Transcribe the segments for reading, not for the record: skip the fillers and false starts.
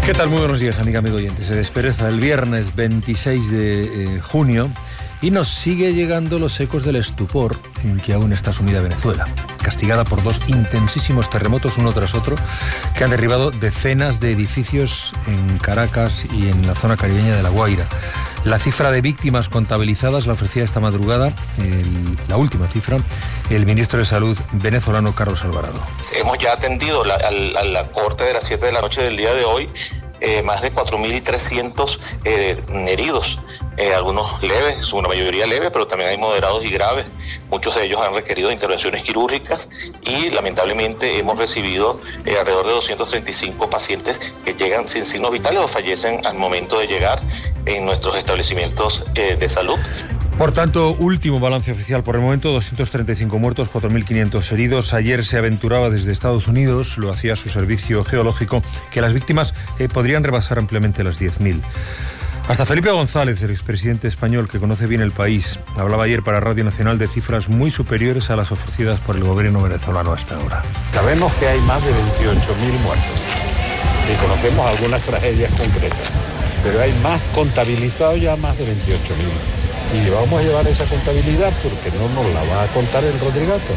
¿Qué tal? Muy buenos días, amiga, amigo oyente. Se despereza el viernes 26 de junio y nos sigue llegando los ecos del estupor en que aún está sumida Venezuela, castigada por dos intensísimos terremotos uno tras otro que han derribado decenas de edificios en Caracas y en la zona caribeña de La Guaira. La cifra de víctimas contabilizadas la ofrecía esta madrugada, la última cifra, el ministro de Salud venezolano Carlos Alvarado. Hemos ya atendido a la corte de las 7 de la noche del día de hoy, más de 4.300 heridos. Algunos leves, una mayoría leve, pero también hay moderados y graves. Muchos de ellos han requerido intervenciones quirúrgicas y lamentablemente hemos recibido alrededor de 235 pacientes que llegan sin signos vitales o fallecen al momento de llegar en nuestros establecimientos de salud. Por tanto, último balance oficial por el momento, 235 muertos, 4.500 heridos. Ayer se aventuraba desde Estados Unidos, lo hacía su servicio geológico, que las víctimas podrían rebasar ampliamente las 10.000. Hasta Felipe González, el expresidente español que conoce bien el país, hablaba ayer para Radio Nacional de cifras muy superiores a las ofrecidas por el gobierno venezolano hasta ahora. Sabemos que hay más de 28.000 muertos y conocemos algunas tragedias concretas, pero hay más contabilizados ya, más de 28.000. Y vamos a llevar esa contabilidad porque no nos la va a contar el Rodrigato.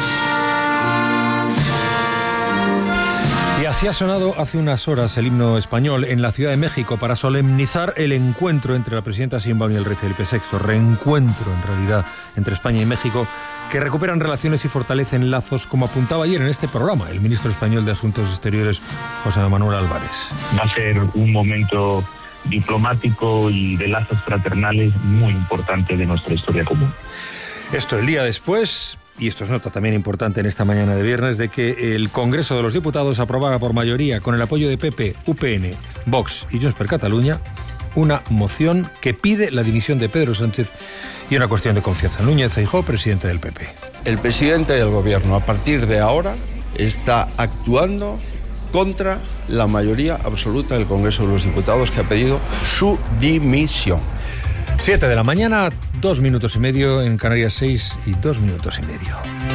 Y así ha sonado hace unas horas el himno español en la Ciudad de México para solemnizar el encuentro entre la presidenta Sheinbaum y el rey Felipe VI. Reencuentro, en realidad, entre España y México, que recuperan relaciones y fortalecen lazos, como apuntaba ayer en este programa el ministro español de Asuntos Exteriores, José Manuel Álvarez. Va a ser un momento diplomático y de lazos fraternales muy importante de nuestra historia común. Esto el día después, y esto es nota también importante en esta mañana de viernes, de que el Congreso de los Diputados aprobara por mayoría, con el apoyo de PP, UPN, Vox y Junts per Catalunya, una moción que pide la dimisión de Pedro Sánchez y una cuestión de confianza. Núñez Feijóo, presidente del PP. El presidente del gobierno, a partir de ahora, está actuando contra la mayoría absoluta del Congreso de los Diputados, que ha pedido su dimisión. 7 de la mañana, 2 minutos y medio, en Canarias 6 y 2 minutos y medio.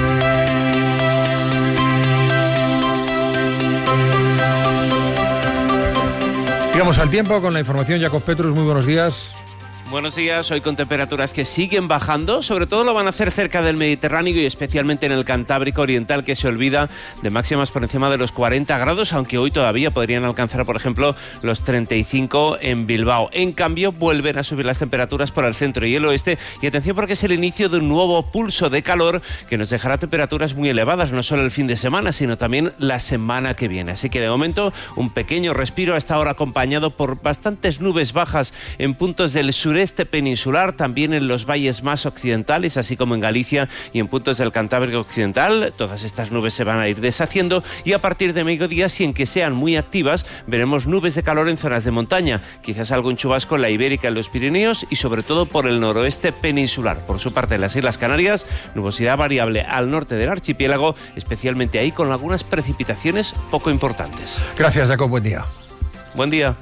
Llegamos al tiempo con la información. Jacob Petrus, muy buenos días. Buenos días, hoy con temperaturas que siguen bajando, sobre todo lo van a hacer cerca del Mediterráneo y especialmente en el Cantábrico Oriental, que se olvida de máximas por encima de los 40 grados, aunque hoy todavía podrían alcanzar, por ejemplo, los 35 en Bilbao. En cambio, vuelven a subir las temperaturas por el centro y el oeste, y atención porque es el inicio de un nuevo pulso de calor que nos dejará temperaturas muy elevadas, no solo el fin de semana, sino también la semana que viene. Así que de momento, un pequeño respiro, a esta hora acompañado por bastantes nubes bajas en puntos del sureste peninsular, también en los valles más occidentales, así como en Galicia y en puntos del Cantábrico Occidental. Todas estas nubes se van a ir deshaciendo y a partir de mediodía, sin que sean muy activas, veremos nubes de calor en zonas de montaña, quizás algún chubasco en la Ibérica, en los Pirineos y sobre todo por el noroeste peninsular. Por su parte, en las Islas Canarias, nubosidad variable al norte del archipiélago, especialmente ahí con algunas precipitaciones poco importantes. Gracias, Jacob, buen día. Buen día.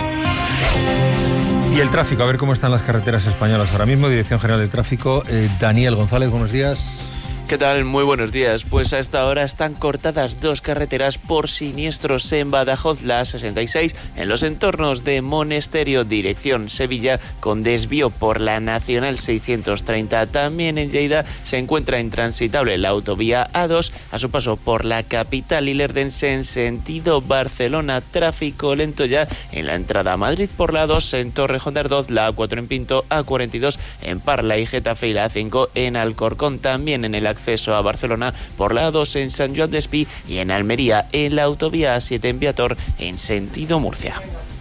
Y el tráfico, a ver cómo están las carreteras españolas ahora mismo. Dirección General de Tráfico, Daniel González, buenos días. ¿Qué tal? Muy buenos días. Pues a esta hora están cortadas dos carreteras por siniestros en Badajoz, la 66, en los entornos de Monesterio, dirección Sevilla, con desvío por la Nacional 630. También en Lleida se encuentra intransitable la autovía A2 a su paso por la capital ilerdense en sentido Barcelona. Tráfico lento ya en la entrada a Madrid por la A2 en Torrejón de Ardoz, la A4 en Pinto, A42 en Parla y Getafe y la A5 en Alcorcón. También en el acceso a Barcelona por la A2 en Sant Joan d'Espí y en Almería en la autovía A7 en Viator en sentido Murcia.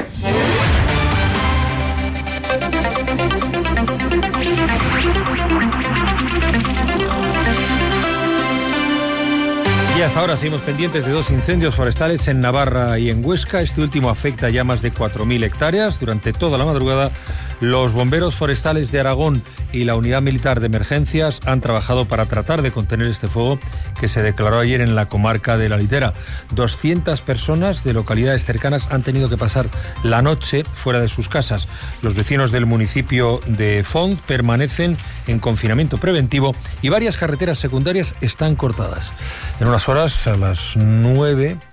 Y hasta ahora seguimos pendientes de dos incendios forestales en Navarra y en Huesca. Este último afecta ya más de 4.000 hectáreas. Durante toda la madrugada, los bomberos forestales de Aragón y la Unidad Militar de Emergencias han trabajado para tratar de contener este fuego que se declaró ayer en la comarca de La Litera. 200 personas de localidades cercanas han tenido que pasar la noche fuera de sus casas. Los vecinos del municipio de Font permanecen en confinamiento preventivo y varias carreteras secundarias están cortadas. En unas horas, a las 9